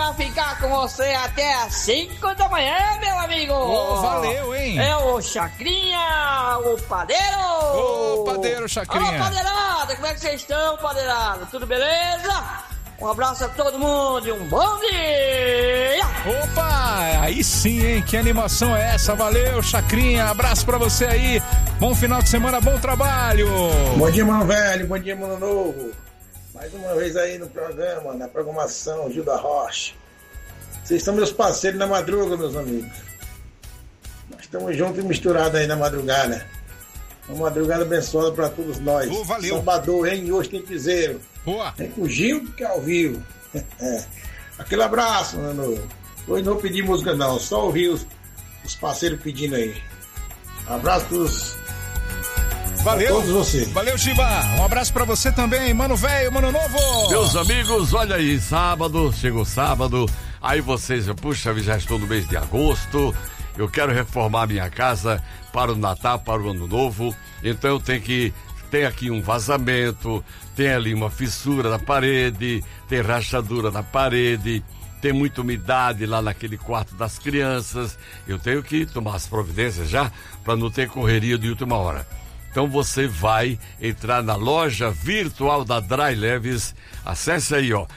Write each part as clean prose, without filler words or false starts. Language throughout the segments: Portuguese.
pra ficar com você até às 5 da manhã, meu amigo. Valeu, hein? É o Chacrinha, o padeiro. Ô, padeiro, Chacrinha. Alô, padeirada, como é que vocês estão, padeirada? Tudo beleza? Um abraço a todo mundo e um bom dia! Opa, aí sim, hein? Que animação é essa? Valeu, Chacrinha. Abraço pra você aí. Bom final de semana, bom trabalho. Bom dia, mano velho. Bom dia, mano novo. Mais uma vez aí no programa, na programação, Gil da Rocha. Vocês são meus parceiros na madruga, meus amigos. Nós estamos juntos e misturados aí na madrugada. Uma madrugada abençoada pra todos nós. Valeu. Salvador, hein? Hoje tem piseiro. Boa. Vem com o Gil que é ao vivo. Aquele abraço, mano. Hoje não pedi música não, só ouvir os parceiros pedindo aí. Abraço pros... Valeu. A todos vocês. Valeu, Giba. Um abraço pra você também, mano velho, mano novo. Meus amigos, olha aí, sábado, chegou sábado, aí vocês, puxa, já estou no mês de agosto, eu quero reformar minha casa para o Natal, para o Ano Novo, então eu tenho que... Tem aqui um vazamento, tem ali uma fissura na parede, tem rachadura na parede, tem muita umidade lá naquele quarto das crianças. Eu tenho que tomar as providências já para não ter correria de última hora. Então você vai entrar na loja virtual da Dry Leves, acesse aí, ó,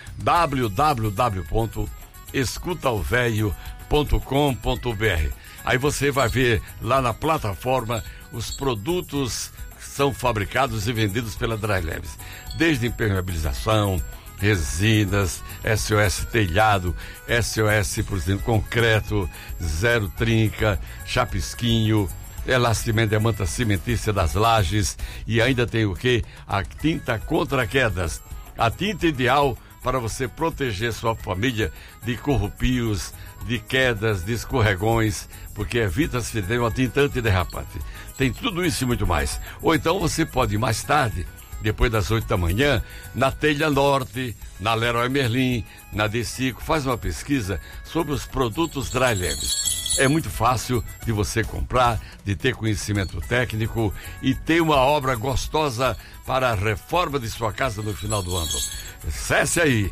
www.escutaovelho.com.br. Aí você vai ver lá na plataforma os produtos são fabricados e vendidos pela Dry Leves, desde impermeabilização, resinas, SOS telhado, SOS, por exemplo, concreto, zero trinca, chapisquinho, elastimento de manta cimentícia das lajes e ainda tem o quê? A tinta contra quedas, a tinta ideal para você proteger sua família de corrupios, de quedas, de escorregões, porque evita-se ter uma tinta antiderrapante. Tem tudo isso e muito mais. Ou então você pode ir mais tarde, depois das 8 da manhã, na Telha Norte, na Leroy Merlin, na D5, faz uma pesquisa sobre os produtos Dry Leves. É muito fácil de você comprar, de ter conhecimento técnico e ter uma obra gostosa para a reforma de sua casa no final do ano. Acesse aí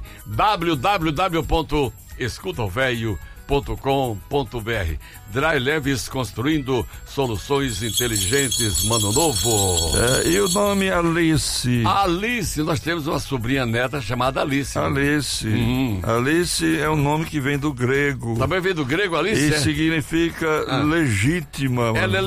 www.escutaovelho.com.br. Dry Leves, construindo soluções inteligentes, mano novo. E o nome Alice? Alice, nós temos uma sobrinha neta chamada Alice. Alice. Alice é um nome que vem do grego. Também vem do grego, Alice? E significa legítima. Ela é